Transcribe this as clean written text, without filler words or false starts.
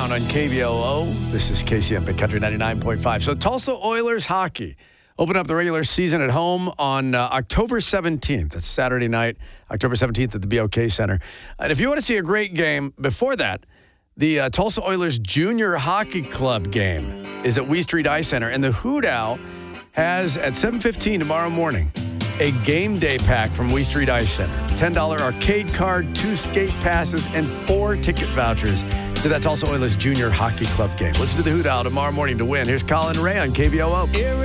Brown on KVOO. This is KCM Big Country 99.5. So Tulsa Oilers hockey open up the regular season at home on October 17th. That's Saturday night, October 17th at the BOK Center. And if you want to see a great game before that, the Tulsa Oilers Junior Hockey Club game is at Wee Street Ice Center. And the Hoot Owl has, at 7:15 tomorrow morning, a game day pack from Wee Street Ice Center. $10 arcade card, 2 skate passes, and 4 ticket vouchers to that Tulsa Oilers Junior Hockey Club game. Listen to the Hoot Owl tomorrow morning to win. Here's Colin Ray on KVOO.